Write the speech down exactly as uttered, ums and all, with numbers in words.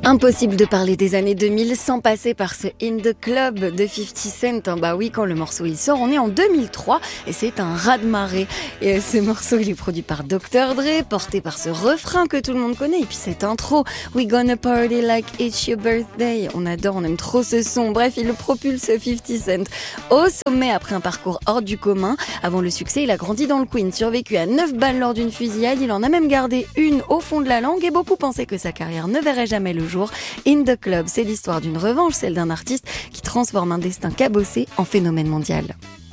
Impossible de parler des années deux mille sans passer par ce In the Club de cinquante Cent. Bah oui, quand le morceau il sort, on est en deux mille trois et c'est un raz-de-marée. Et ce morceau, il est produit par docteur Dre, porté par ce refrain que tout le monde connaît et puis cette intro We gonna party like it's your birthday. On adore, on aime trop ce son. Bref, il le propulse cinquante Cent au sommet après un parcours hors du commun. Avant le succès, il a grandi dans le Queens, survécu à neuf balles lors d'une fusillade. Il en a même gardé une au fond de la langue et beaucoup pensaient que sa carrière ne verrait jamais le jour. In the Club, c'est l'histoire d'une revanche, celle d'un artiste qui transforme un destin cabossé en phénomène mondial.